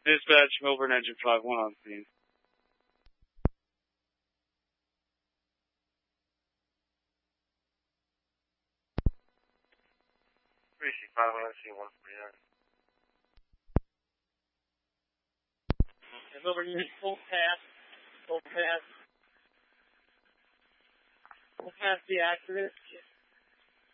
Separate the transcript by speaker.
Speaker 1: Dispatch, Milburn Engine 5-1 on scene.
Speaker 2: Appreciate 5-1 on scene 149.
Speaker 3: Milburn unit full pass the accident.